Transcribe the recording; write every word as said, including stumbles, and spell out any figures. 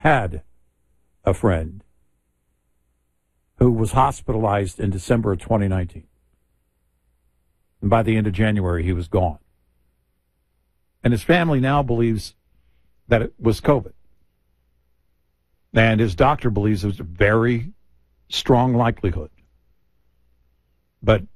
had a friend who was hospitalized in December of twenty nineteen. And by the end of January, he was gone. And his family now believes that it was COVID. And his doctor believes there's a very strong likelihood. But